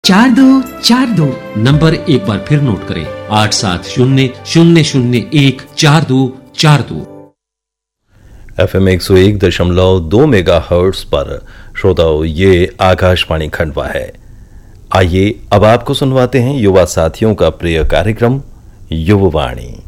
4242। Number एक बार फिर note करें, 8700014242। FM 101.2 मेगाहर्ट्ज पर श्रोताओं, ये आकाशवाणी खंडवा है। आइए अब आपको सुनवाते हैं युवा साथियों का प्रिय कार्यक्रम युववाणी।